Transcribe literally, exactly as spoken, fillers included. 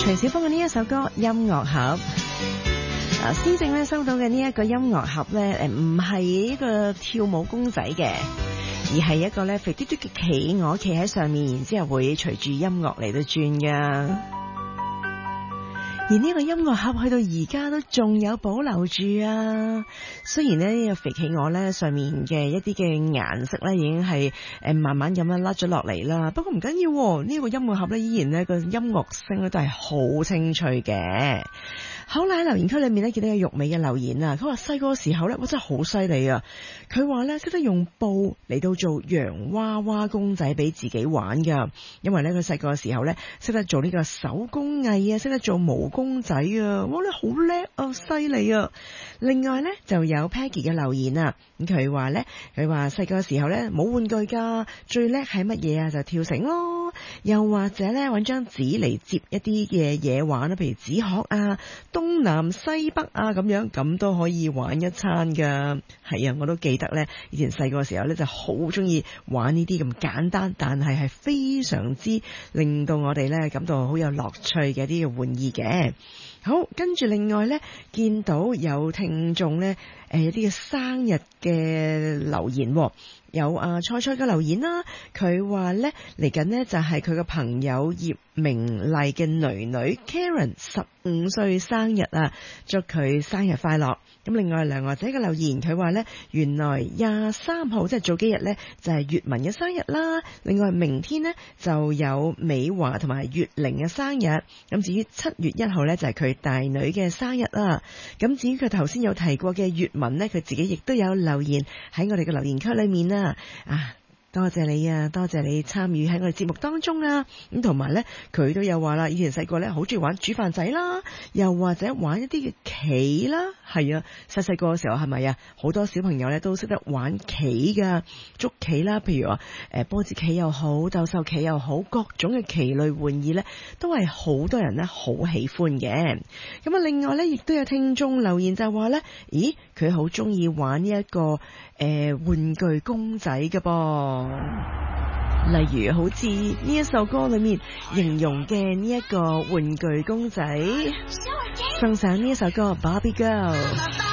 徐小鳳嘅呢一首歌《音樂盒》。嗱，先正咧收到嘅呢一個音樂盒咧，誒唔係一個跳舞公仔嘅，而係一個咧肥嘟嘟嘅企鵝企喺上面，然之後會隨住音樂嚟到轉噶。而呢個音樂盒去到而家都仲有保留住啊！雖然呢個肥企鵝咧上面嘅一啲嘅顏色咧已經係誒慢慢咁樣甩咗落嚟啦，不過唔緊要，呢、這個音樂盒咧依然呢個音樂聲咧都係好清脆嘅。好啦，喺留言區裏面咧見到有玉美嘅留言啊，佢話細個時候咧，哇真係好犀利啊！佢話咧識得用布嚟到做洋娃娃公仔俾自己玩噶，因為咧佢細個時候咧識得做呢個手工藝啊，識得做毛公仔啊，哇你好叻啊，犀利啊！另外咧就有 Peggy 嘅留言啊，咁佢話咧佢話細個時候咧冇玩具噶，最叻係乜嘢啊？就跳繩咯，又或者咧搵張紙嚟接一啲嘅嘢玩啦，譬如紙殼啊。東南西北啊咁樣，咁都可以玩一餐噶。係啊，我都記得呢，以前細個嘅時候呢，就好中意玩呢啲咁簡單，但係係非常之令到我哋呢感到好有樂趣嘅一啲嘅玩意嘅。好，跟住另外呢，見到有聽眾呢，誒一啲嘅生日嘅留言，有啊菜菜嘅留言啦，佢話呢嚟緊呢就係佢嘅朋友葉明麗嘅女女 Karen 十五歲生日啊，祝佢生日快樂。咁另外梁娥姐嘅留言，佢話呢原來廿三號即係早幾日呢就係粵文嘅生日啦，另外明天呢就有美華同埋月玲嘅生日，咁至於七月一號呢就係佢大女嘅生日啦。咁至於佢頭先有提過嘅粵文呢，佢自己亦都有留言喺我哋嘅留言區裏面啦。啊，多謝你啊，多謝你參與喺我哋節目當中啊。咁同埋呢，佢都有話啦，以前細個呢好中意玩煮飯仔啦，又或者玩一啲嘅棋啦。係啊，細細個嘅時候係咪啊？好多小朋友呢都識得玩棋噶，捉棋啦，譬如話誒波子棋又好，鬥獸棋又好，各種嘅棋類玩意呢都係好多人呢好喜歡嘅。咁啊，另外呢，亦都有聽眾留言就話呢，咦，佢好中意玩呢一個誒、呃、玩具公仔嘅噃。例如好似呢一首歌裏面形容嘅呢一個玩具公仔，送上呢一首歌 Barbie Girl。